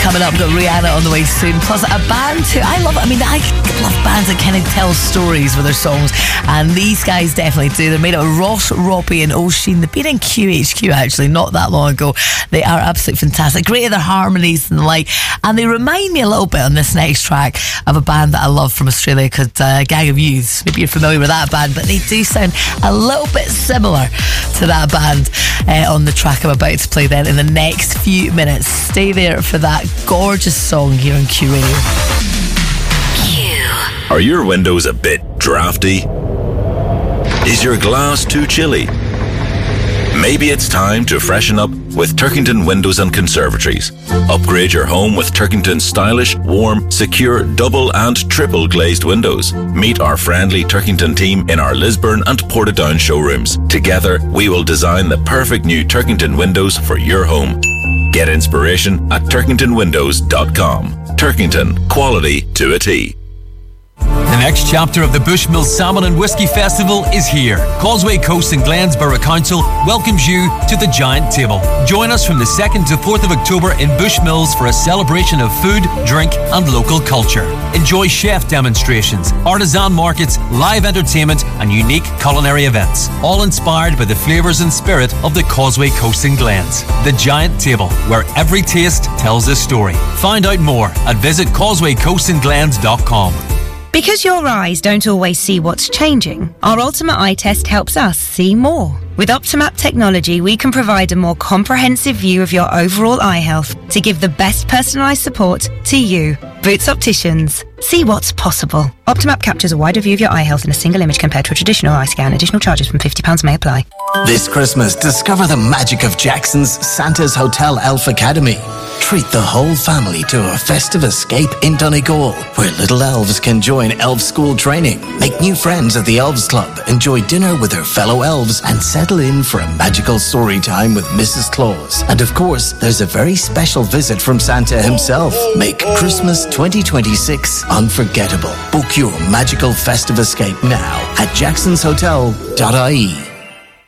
coming up. Got Rihanna on the way soon. Plus a band who I love. I love bands that kind of tell stories with their songs, and these guys definitely do. They're made up of Ross, Robbie and Oisin. They've been in QHQ actually not that long ago. They are absolutely fantastic. Great at their harmonies and the like. And they remind me a little bit on this next track of a band that I love from Australia called Gang of Youths. Maybe you're familiar with that band, but they do sound a little bit similar to that band on the track I'm about to play then in the next few minutes. Stay there for that gorgeous song here on Q Radio. Q. Are your windows a bit drafty? Is your glass too chilly? Maybe it's time to freshen up with Turkington Windows and Conservatories. Upgrade your home with Turkington's stylish, warm, secure, double and triple glazed windows. Meet our friendly Turkington team in our Lisburn and Portadown showrooms. Together, we will design the perfect new Turkington windows for your home. Get inspiration at turkingtonwindows.com. Turkington, quality to a T. The next chapter of the Bushmill Salmon and Whisky Festival is here. Causeway Coast and Glens Borough Council welcomes you to the Giant Table. Join us from the 2nd to 4th of October in Bushmills for a celebration of food, drink and local culture. Enjoy chef demonstrations, artisan markets, live entertainment and unique culinary events, all inspired by the flavours and spirit of the Causeway Coast and Glens. The Giant Table, where every taste tells a story. Find out more at visitcausewaycoastandglens.com. Because your eyes don't always see what's changing, our Ultimate Eye Test helps us see more. With Optimap technology, we can provide a more comprehensive view of your overall eye health to give the best personalised support to you. Boots Opticians. See what's possible. Optimap captures a wider view of your eye health in a single image compared to a traditional eye scan. Additional charges from £50 may apply. This Christmas, discover the magic of Jackson's Santa's Hotel Elf Academy. Treat the whole family to a festive escape in Donegal, where little elves can join elf school training, make new friends at the Elves Club, enjoy dinner with their fellow elves, and settle in for a magical story time with Mrs. Claus. And of course, there's a very special visit from Santa himself. Make Christmas 2026 unforgettable. Book your magical festive escape now at jacksonshotel.ie.